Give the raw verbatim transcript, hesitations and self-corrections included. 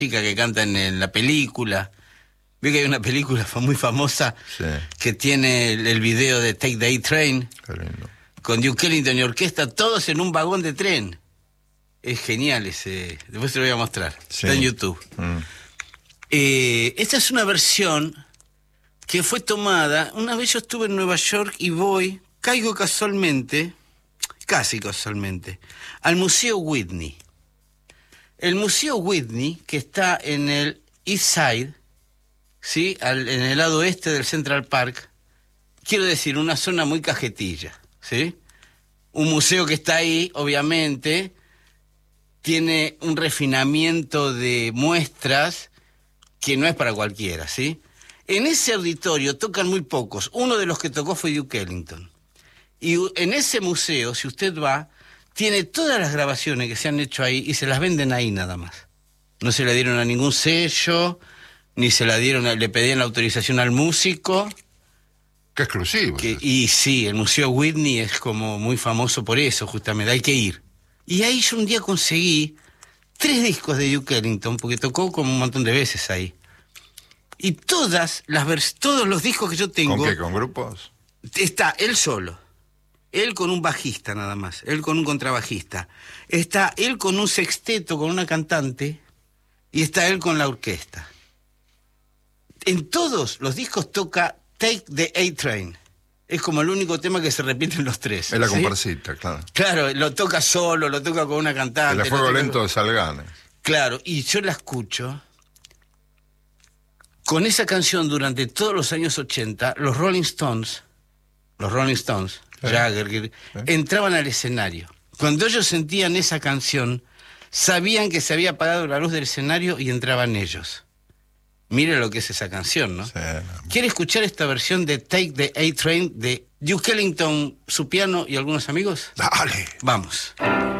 chica que canta en, en la película. Vi que hay una película muy famosa, sí, que tiene el, el video de Take the A-Train, con Duke Ellington y orquesta, todos en un vagón de tren. Es genial ese. Después te lo voy a mostrar. Sí. Está en YouTube. Mm. Eh, esta es una versión que fue tomada. Una vez yo estuve en Nueva York y voy, caigo casualmente, casi casualmente, al Museo Whitney. El Museo Whitney, que está en el East Side, ¿sí? Al, en el lado oeste del Central Park, quiero decir, una zona muy cajetilla, ¿sí? Un museo que está ahí, obviamente, tiene un refinamiento de muestras que no es para cualquiera, ¿sí? En ese auditorio tocan muy pocos. Uno de los que tocó fue Duke Ellington. Y en ese museo, si usted va, tiene todas las grabaciones que se han hecho ahí y se las venden ahí nada más. No se le dieron a ningún sello, ni se la dieron, a, le pedían la autorización al músico. Qué exclusivo. Que, y sí, el Museo Whitney es como muy famoso por eso, justamente, hay que ir. Y ahí yo un día conseguí tres discos de Duke Ellington, porque tocó como un montón de veces ahí. Y todas las vers todos los discos que yo tengo... ¿Con qué? ¿Con grupos? Está él solo. Él con un bajista nada más. Él con un contrabajista. Está él con un sexteto, con una cantante. Y está él con la orquesta. En todos los discos toca Take the A-Train. Es como el único tema que se repite en los tres. Es la ¿sí? comparsita, claro. Claro, lo toca solo, lo toca con una cantante. El fuego toca... lento de Salganes. Claro, y yo la escucho. Con esa canción durante todos los años ochenta, los Rolling Stones, los Rolling Stones, ¿Eh? Jagger, ¿Eh? entraban al escenario. Cuando ellos sentían esa canción, sabían que se había apagado la luz del escenario y entraban ellos. Mire lo que es esa canción, ¿no? Sí. ¿Quiere escuchar esta versión de Take the A-Train de Duke Ellington, su piano y algunos amigos? Dale. Vamos.